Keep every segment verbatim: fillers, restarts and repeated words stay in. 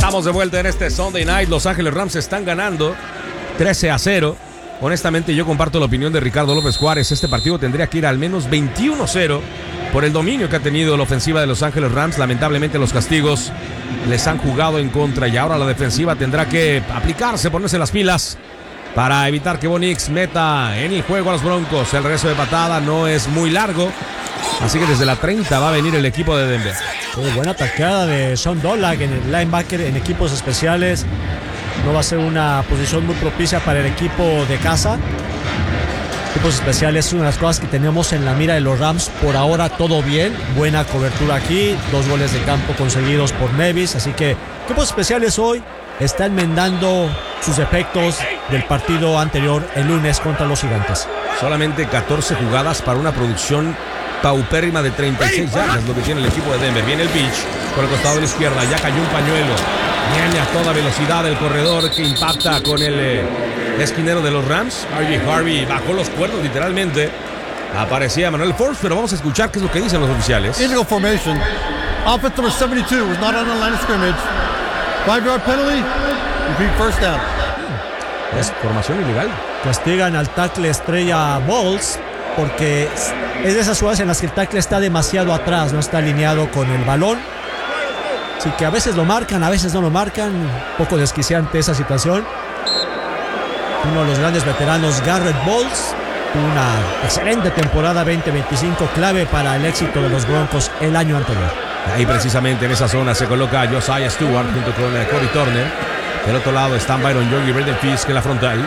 Estamos de vuelta en este Sunday Night. Los Ángeles Rams están ganando trece a cero. Honestamente, yo comparto la opinión de Ricardo López Juárez. Este partido tendría que ir al menos veintiuno a cero por el dominio que ha tenido la ofensiva de Los Ángeles Rams. Lamentablemente, los castigos les han jugado en contra y ahora la defensiva tendrá que aplicarse, ponerse las pilas para evitar que Bo Nix meta en el juego a los Broncos. El regreso de patada no es muy largo, así que desde la treinta va a venir el equipo de Denver. Muy buena tacleada de Sean Dollack en el linebacker en equipos especiales. No va a ser una posición muy propicia para el equipo de casa. Equipos especiales es una de las cosas que tenemos en la mira de los Rams. Por ahora todo bien, buena cobertura aquí, dos goles de campo conseguidos por Nevis. Así que equipos especiales hoy está enmendando sus efectos del partido anterior el lunes contra los Gigantes. Solamente catorce jugadas para una producción paupérrima de treinta y seis yardas, lo que tiene el equipo de Denver. Viene el pitch por el costado de la izquierda, ya cayó un pañuelo. Viene a toda velocidad el corredor que impacta con el eh, esquinero de los Rams. R J Harvey bajó los cuernos literalmente. Aparecía Manuel Forbes, pero vamos a escuchar qué es lo que dicen los oficiales. Illegal formation. Offense number seventy-two was not on the line of scrimmage. Five yard penalty. Repeat first down. Es formación ilegal. Castigan al tackle estrella Bowles porque es de esas jugadas en las que el tackle está demasiado atrás, no está alineado con el balón. Así que a veces lo marcan, a veces no lo marcan. Un poco desquiciante esa situación. Uno de los grandes veteranos, Garrett Bowles, una excelente temporada veinte veinticinco, clave para el éxito de los Broncos el año anterior. Ahí precisamente en esa zona se coloca Josiah Stewart junto con uh, Cody Turner. Del otro lado están Byron Young y Braden Fisk en la frontal.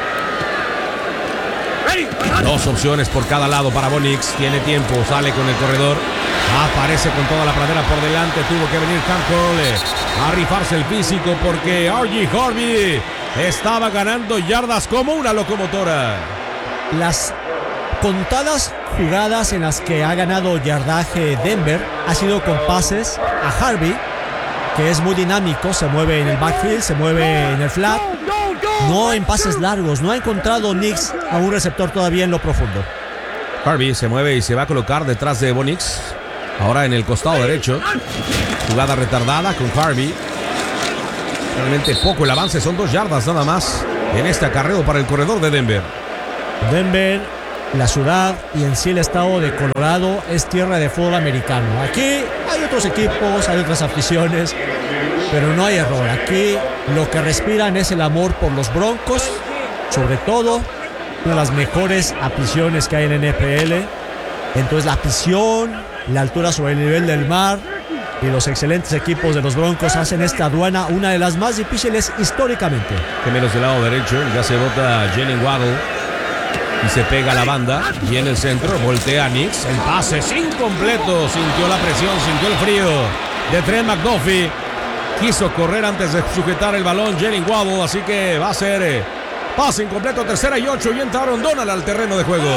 Dos opciones por cada lado para Bo Nix. Tiene tiempo, sale con el corredor. Aparece con toda la pradera por delante. Tuvo que venir Cam Curley a rifarse el físico porque R J Harvey estaba ganando yardas como una locomotora. Las contadas jugadas en las que ha ganado yardaje Denver ha sido con pases a Harvey, que es muy dinámico, se mueve en el backfield, se mueve en el flat, no en pases largos. No ha encontrado Nix a un receptor todavía en lo profundo. Harvey se mueve y se va a colocar detrás de Bo Nix, ahora en el costado derecho. Jugada retardada con Harvey. Realmente poco el avance, son dos yardas nada más en este acarreo para el corredor de Denver. Denver, la ciudad y en sí el estado de Colorado es tierra de fútbol americano. Aquí hay otros equipos, hay otras aficiones, pero no hay error. Aquí lo que respiran es el amor por los Broncos, sobre todo una de las mejores aficiones que hay en N F L. Entonces la afición, la altura sobre el nivel del mar y los excelentes equipos de los Broncos hacen esta aduana una de las más difíciles históricamente. Que menos del lado derecho, ya se bota Jalen Waddle y se pega a la banda. Y en el centro voltea Nix. El pase es incompleto. Sintió la presión, sintió el frío de Trent McDuffie. Quiso correr antes de sujetar el balón Jalen Waddle, así que va a ser eh, pase incompleto, tercera y ocho. Y entra Aaron Donald al terreno de juego.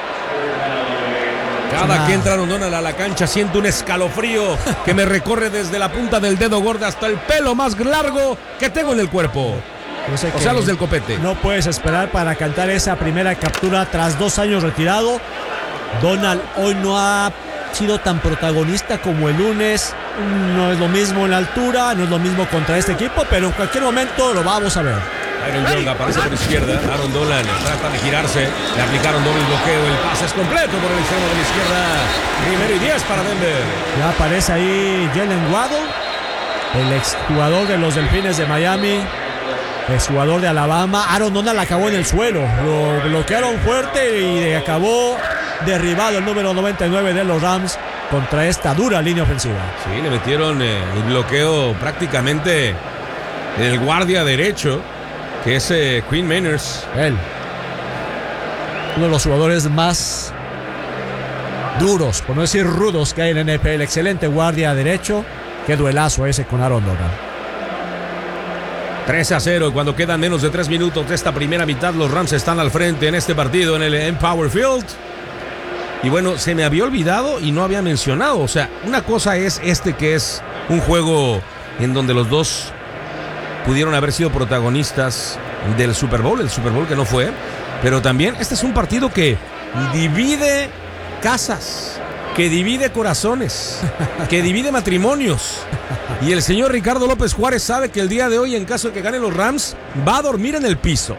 Cada que entra Aaron Donald a la cancha siento un escalofrío que me recorre desde la punta del dedo gordo hasta el pelo más largo que tengo en el cuerpo. Yo sé O sea, los del copete. No puedes esperar para cantar esa primera captura tras dos años retirado. Donald hoy no ha sido tan protagonista como el lunes. No es lo mismo en la altura, no es lo mismo contra este equipo, pero en cualquier momento lo vamos a ver. Aaron Young aparece por izquierda. Aaron Donald trata de girarse. Le aplicaron doble bloqueo. El pase es completo por el extremo de la izquierda. Primero y diez para Denver. Ya aparece ahí Jalen Waddle, el exjugador de los Delfines de Miami, exjugador de Alabama. Aaron Donald acabó en el suelo. Lo bloquearon fuerte y acabó derribado el número noventa y nueve de los Rams contra esta dura línea ofensiva. Sí, le metieron eh, el bloqueo prácticamente en el guardia derecho, que es eh, Quinn Manners. Él, uno de los jugadores más duros, por no decir rudos, que hay en N F L. Excelente guardia derecho. Qué duelazo ese con Aaron Donald. trece a cero, y cuando quedan menos de tres minutos de esta primera mitad, los Rams están al frente en este partido en el Empower Field. Y bueno, se me había olvidado y no había mencionado. O sea, una cosa es este que es un juego en donde los dos pudieron haber sido protagonistas del Super Bowl, el Super Bowl que no fue. Pero también este es un partido que divide casas. que divide corazones, que divide matrimonios. Y el señor Ricardo López Juárez sabe que el día de hoy, en caso de que ganen los Rams, va a dormir en el piso.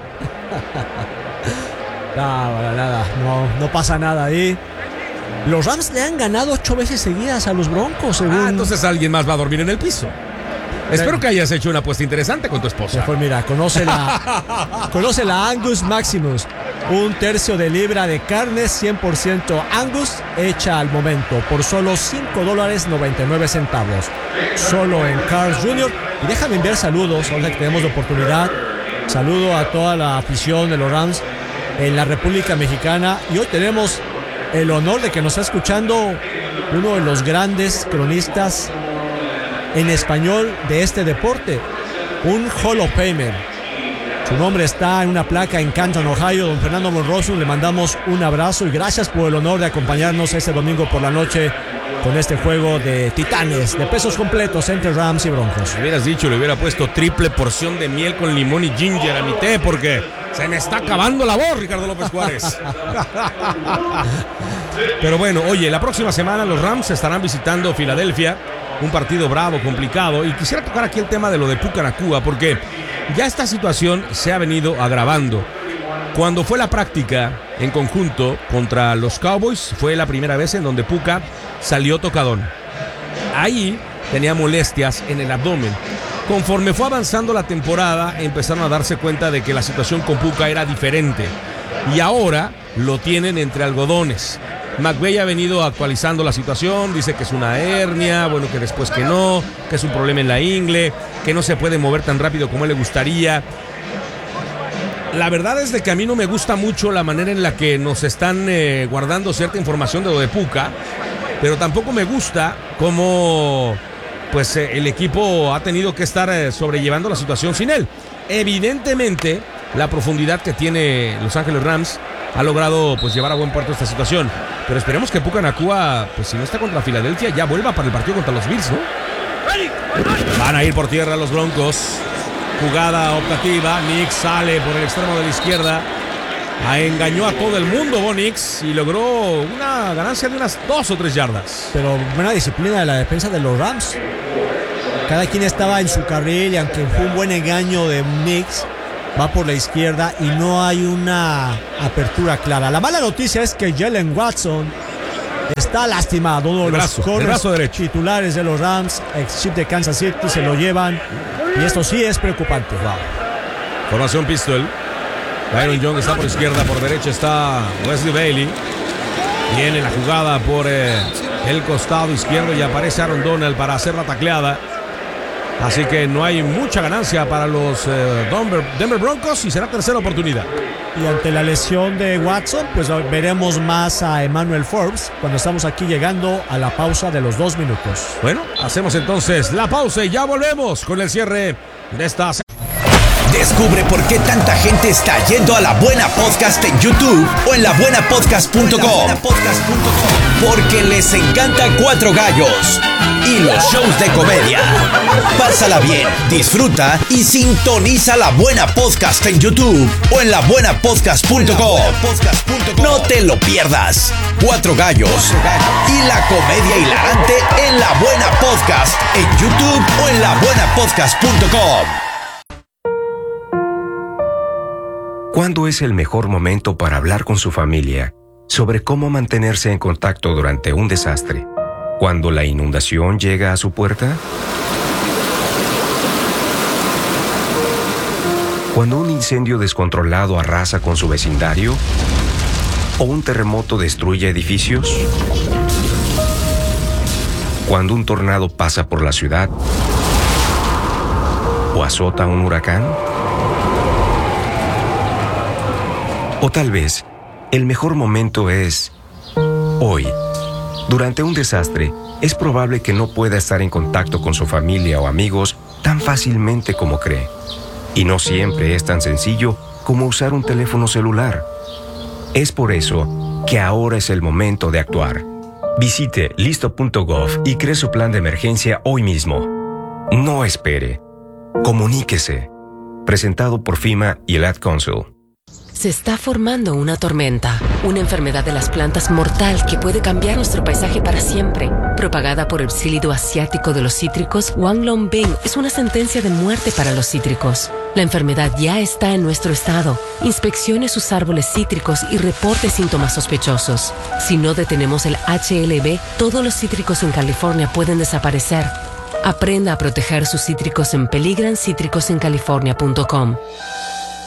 Nada, nada, no, no pasa nada ahí. Los Rams le han ganado ocho veces seguidas a los Broncos, según... Ah, entonces alguien más va a dormir en el piso. Espero que hayas hecho una apuesta interesante con tu esposa. Mejor mira, conoce la, conoce la Angus Maximus. Un tercio de libra de carne cien por ciento Angus hecha al momento por solo cinco dólares noventa y nueve centavos. Solo en Carl's junior Y déjame enviar saludos, ahora que tenemos la oportunidad. Saludo a toda la afición de los Rams en la República Mexicana. Y hoy tenemos el honor de que nos está escuchando uno de los grandes cronistas en español de este deporte, un Hall of Famer. Su nombre está en una placa en Canton, Ohio. Don Fernando Monroso, le mandamos un abrazo y gracias por el honor de acompañarnos este domingo por la noche con este juego de titanes, de pesos completos entre Rams y Broncos. Si hubieras dicho, le hubiera puesto triple porción de miel con limón y ginger a mi té, porque se me está acabando la voz, Ricardo López Juárez. Pero bueno, oye, la próxima semana los Rams estarán visitando Filadelfia. Un partido bravo, complicado. Y quisiera tocar aquí el tema de lo de Puka Nacua, porque ya esta situación se ha venido agravando. Cuando fue la práctica en conjunto contra los Cowboys, fue la primera vez en donde Puka salió tocadón. Ahí tenía molestias en el abdomen. Conforme fue avanzando la temporada, empezaron a darse cuenta de que la situación con Puka era diferente. Y ahora lo tienen entre algodones. McVay ha venido actualizando la situación, dice que es una hernia, bueno, que después que no, que es un problema en la ingle, que no se puede mover tan rápido como le gustaría. La verdad es de que a mí no me gusta mucho la manera en la que nos están eh, guardando cierta información de lo de Puka, pero tampoco me gusta cómo pues, eh, el equipo ha tenido que estar eh, sobrellevando la situación sin él. Evidentemente, la profundidad que tiene Los Ángeles Rams ha logrado pues llevar a buen puerto esta situación. Pero esperemos que Puka Nacua, pues si no está contra Filadelfia, ya vuelva para el partido contra los Bills, ¿no? Van a ir por tierra los Broncos. Jugada optativa. Nix sale por el extremo de la izquierda. Ah, engañó a todo el mundo, Bo Nix, y logró una ganancia de unas dos o tres yardas. Pero buena disciplina de la defensa de los Rams. Cada quien estaba en su carril y aunque fue un buen engaño de Nix, va por la izquierda y no hay una apertura clara. La mala noticia es que Jalen Watson está lastimado. Uno de los brazo, corners titulares de los Rams, ex chip de Kansas City, se lo llevan. Y esto sí es preocupante. Wow. Formación pistol. Byron Jones está por izquierda, por derecha está Wesley Bailey. Viene la jugada por eh, el costado izquierdo y aparece Aaron Donald para hacer la tacleada. Así que no hay mucha ganancia para los eh, Denver, Denver Broncos y será tercera oportunidad. Y ante la lesión de Watson, pues veremos más a Emmanuel Forbes cuando estamos aquí llegando a la pausa de los dos minutos. Bueno, hacemos entonces la pausa y ya volvemos con el cierre de esta. Descubre por qué tanta gente está yendo a La Buena Podcast en YouTube o en la buena podcast punto com. Porque les encanta Cuatro Gallos y los shows de comedia. Pásala bien, disfruta y sintoniza La Buena Podcast en YouTube o en la buena podcast punto com. No te lo pierdas. Cuatro Gallos y la comedia hilarante en La Buena Podcast en YouTube o en la buena podcast punto com. ¿Cuándo es el mejor momento para hablar con su familia sobre cómo mantenerse en contacto durante un desastre? ¿Cuando la inundación llega a su puerta? ¿Cuando un incendio descontrolado arrasa con su vecindario? ¿O un terremoto destruye edificios? ¿Cuando un tornado pasa por la ciudad? ¿O azota un huracán? O tal vez, el mejor momento es hoy. Durante un desastre, es probable que no pueda estar en contacto con su familia o amigos tan fácilmente como cree. Y no siempre es tan sencillo como usar un teléfono celular. Es por eso que ahora es el momento de actuar. Visite listo punto gov y cree su plan de emergencia hoy mismo. No espere. Comuníquese. Presentado por FEMA y el Ad Council. Se está formando una tormenta, una enfermedad de las plantas mortal que puede cambiar nuestro paisaje para siempre. Propagada por el psílido asiático de los cítricos, Wanglongbing es una sentencia de muerte para los cítricos. La enfermedad ya está en nuestro estado. Inspeccione sus árboles cítricos y reporte síntomas sospechosos. Si no detenemos el H L B, todos los cítricos en California pueden desaparecer. Aprenda a proteger sus cítricos en peligran cítricos en california punto com.